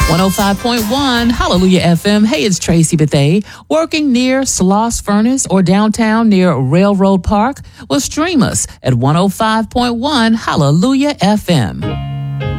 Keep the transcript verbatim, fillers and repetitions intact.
one oh five point one Hallelujah F M. Hey, it's Tracy Bethea, working near Sloss Furnace or downtown near Railroad Park. Well, stream us at one oh five point one Hallelujah F M.